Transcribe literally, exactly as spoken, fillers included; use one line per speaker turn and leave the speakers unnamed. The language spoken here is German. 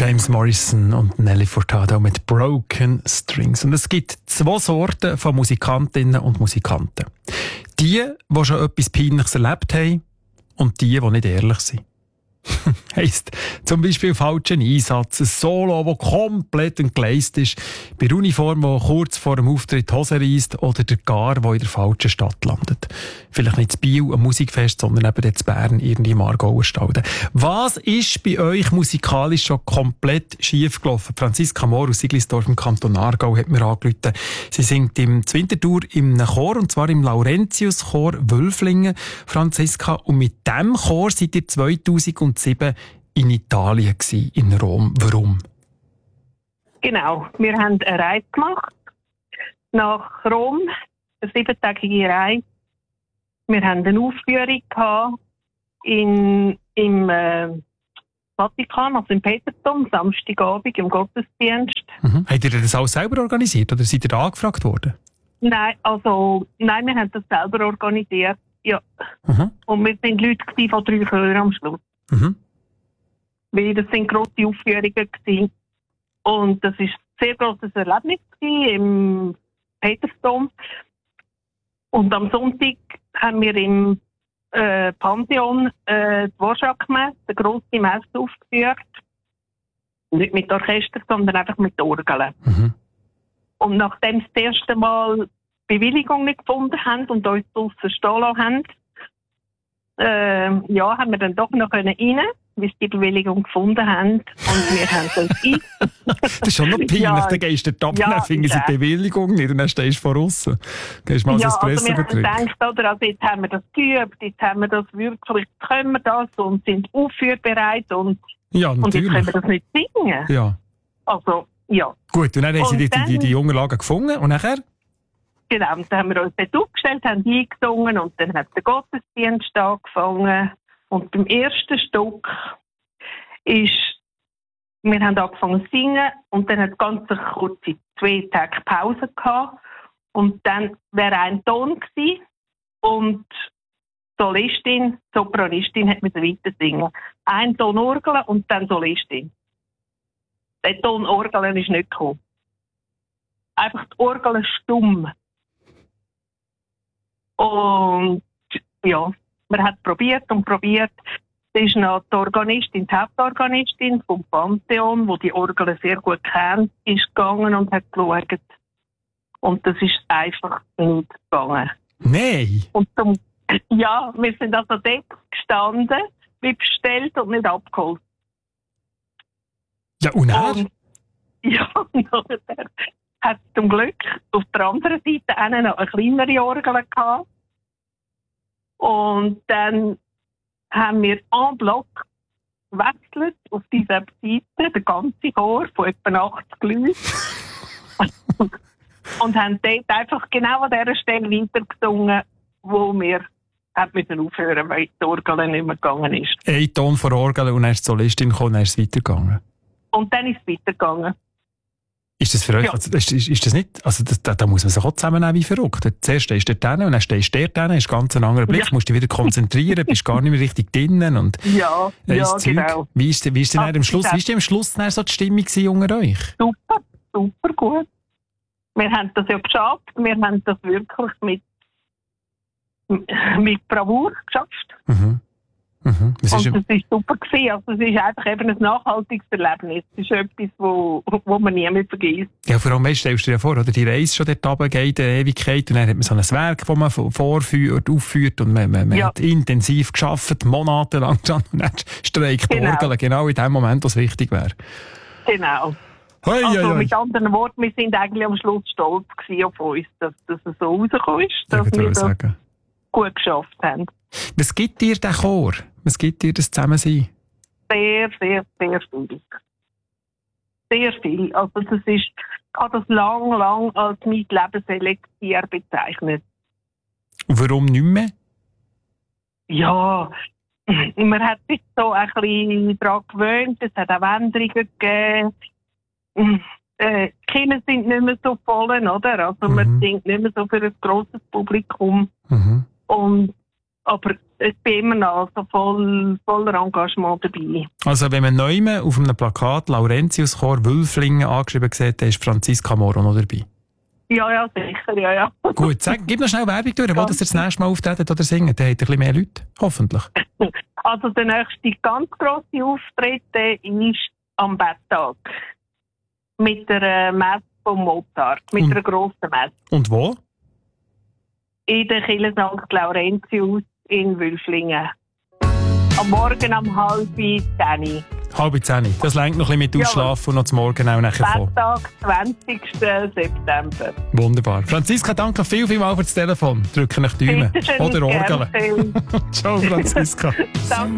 James Morrison und Nelly Furtado mit Broken Strings. Und es gibt zwei Sorten von Musikantinnen und Musikanten. Die, die schon etwas Peinliches erlebt haben und die, die nicht ehrlich sind. Heisst zum Beispiel falschen Einsatz, ein Solo, das komplett entgleist ist, bei der Uniform, die kurz vor dem Auftritt die Hose reisst oder der Gar, der in der falschen Stadt landet. Vielleicht nicht in Biel, ein Musikfest, sondern eben in Bern, irgendwie im Aargauer Stalden. Was ist bei euch musikalisch schon komplett schief gelaufen? Franziska Mohr aus Siglisdorf im Kanton Aargau hat mir angerufen. Sie singt im Winterthur im Chor, und zwar im Laurentius-Chor Wölflingen, Franziska. Und mit diesem Chor seid ihr zweitausendsieben in Italien gewesen, in Rom. Warum?
Genau, wir haben eine Reise gemacht nach Rom, eine siebentägige Reise. Wir haben eine Aufführung gehabt in, im äh, Vatikan, also im Petersdom, Samstagabend im Gottesdienst.
Mhm. Habt ihr das alles selber organisiert oder seid ihr da angefragt worden?
Nein, also, nein, wir haben das selber organisiert, ja.
Mhm.
Und wir waren Leute von drei Chören am Schluss.
Mhm.
Weil das sind grosse Aufführungen gewesen. Und das war ein sehr grosses Erlebnis gewesen, im Petersdom. Und am Sonntag haben wir im äh, Pantheon äh, die Dvorak-Messe, eine grosse Messe aufgeführt. Nicht mit Orchester, sondern einfach mit Orgeln.
Mhm.
Und nachdem sie das erste Mal Bewilligung nicht gefunden haben und uns draussen stehen lassen haben, äh, ja, haben wir dann doch noch rein, bis sie die Bewilligung gefunden haben. Und wir haben uns ein.
Das ist schon noch peinlich. Ja, dann gehst du dort
ja,
dann finden sie die Bewilligung nicht und dann stehst du von außen. Gehst mal
ja,
ins
also wir haben
Espresso
gedacht, oder, also jetzt haben wir das geübt, jetzt haben wir das wirklich, können wir das und sind aufführbereit und,
ja,
und jetzt können wir das nicht singen.
Ja.
Also, ja.
Gut, und dann haben sie die, die, die, die Unterlagen gefunden und nachher?
Genau, und dann haben wir uns dort aufgestellt, haben eingesungen und dann hat der Gottesdienst angefangen. Und beim ersten Stück ist, wir haben angefangen zu singen und dann hat es ganz eine kurze zwei Tage Pause gehabt. Und dann wäre ein Ton gewesen und Solistin, Sopranistin hat müssen weiter singen. Ein Ton Orgel und dann Solistin. Der Ton Orgel ist nicht gekommen. Einfach die Orgel stumm. Und ja, man hat probiert und probiert. Es ist noch die Organistin, die Hauptorganistin vom Pantheon, die die Orgel sehr gut kennt, ist gegangen und hat geschaut. Und das ist einfach nicht gegangen.
Nein!
Und zum, ja, wir sind also dort gestanden, wie bestellt und nicht abgeholt.
Ja, und er?
Und, ja, und nachher hat es zum Glück auf der anderen Seite auch noch eine kleinere Orgel gehabt. Und dann haben wir en bloc gewechselt auf dieser Seite, der ganze Chor von etwa achtzig Leuten. Und haben dort einfach genau an dieser Stelle weitergesungen, wo wir müssen aufhören, weil die Orgel nicht mehr gegangen ist.
Ein Ton vor Orgel und dann ist die Solistin gekommen, dann ist es weitergegangen.
Und dann ist es weitergegangen.
Ist das für euch, ja. also, ist, ist, ist das nicht, also das, da, da muss man sich auch zusammennehmen wie verrückt. Zuerst stehst du dort hin und dann stehst du dort hin, hast ganz einen anderen Blick, ja. musst dich wieder konzentrieren, bist gar nicht mehr richtig drinnen und
ja, ja,
Zeug. Genau. Wie ist, wie ist denn am Schluss, wie ist denn am Schluss dann so die Stimmung unter euch?
Super, super gut. Wir haben das ja geschafft, wir haben das wirklich mit, mit Bravour geschafft.
Mhm. Mhm. Das
und
ist
das war super gewesen. Also es ist einfach eben ein nachhaltiges Erlebnis. Es ist etwas, wo, wo man nie mehr vergisst.
Ja, vor allem, weißt, stellst du dir vor, oder die Reise schon dort runter geht, eine Ewigkeit, und dann hat man so ein Werk, das man vorführt, aufführt, und man, man, man ja. hat intensiv gearbeitet, monatelang schon, und dann streikt genau. die Orgel genau in dem Moment, was wichtig wäre.
Genau.
Hoi,
also
hoi, hoi.
mit anderen Worten, wir sind eigentlich am Schluss stolz gewesen auf uns, dass das so rausgekommen ist, dass
ich
wir das
sagen.
gut geschafft haben.
Was gibt dir der Chor? Was gibt dir das Zusammensein?
Sehr, sehr, sehr viel. Sehr viel. Also das ist, ich habe das lang, lang als mein Lebenselixier bezeichnet.
Und warum nicht mehr?
Ja, man hat sich so ein bisschen daran gewöhnt, es hat auch Änderungen gegeben. Äh, die Kinder sind nicht mehr so voll, oder? Also mhm. man singt nicht mehr so für ein grosses Publikum.
Mhm.
Und, aber ich bin immer noch so voll, voller Engagement dabei.
Also wenn man neu auf einem Plakat Laurentiuschor Wülflingen angeschrieben sieht, dann ist Franziska Moro noch dabei.
Ja, ja, sicher, ja, ja.
Gut, sag, gib noch schnell Werbung durch, wo das ihr das nächste Mal auftreten oder singen. Dann habt ihr ein bisschen mehr Leute, hoffentlich.
Also der nächste ganz grosse Auftritt ist am Betttag. Mit der Messe vom Mozart, mit
Und-
einer grossen Messe.
Und wo?
In der Kirche Sankt Laurentius in Wülflingen. Am Morgen um halb zehn.
Halb zehn. Das lenkt noch ein bisschen mit
Jawohl.
Ausschlafen und noch zum Morgen auch nachher vor.
Betttag, zwanzigsten September.
Wunderbar. Franziska, danke viel, viel mal für das Telefon. Drücke euch die Daumen.
Bitte schön,
Oder Orgeln.
gerne.
Ciao, Franziska.
Danke.